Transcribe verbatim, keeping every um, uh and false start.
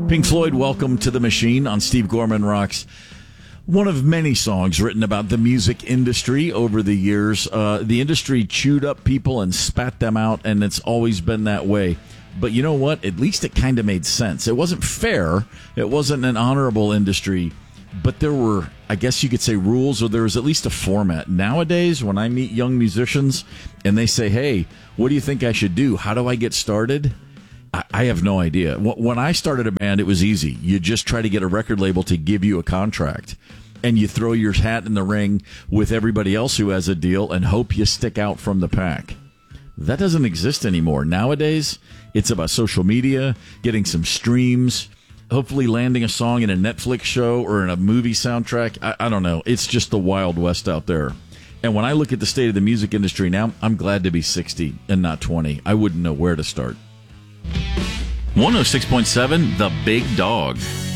Pink Floyd, Welcome to the Machine on Steve Gorman Rocks. One of many songs written about the music industry over the years. Uh, the industry chewed up people and spat them out, and it's always been that way. But you know what? At least it kind of made sense. It wasn't fair. It wasn't an honorable industry. But there were, I guess you could say, rules, or there was at least a format. Nowadays, when I meet young musicians and they say, hey, what do you think I should do? How do I get started? I have no idea. When I started a band, it was easy. You just try to get a record label to give you a contract, and you throw your hat in the ring with everybody else who has a deal and hope you stick out from the pack. That doesn't exist anymore. Nowadays, it's about social media, getting some streams, hopefully landing a song in a Netflix show or in a movie soundtrack. I, I don't know. It's just the Wild West out there. And when I look at the state of the music industry now, I'm glad to be sixty and not twenty. I wouldn't know where to start. one oh six point seven The Big Dog.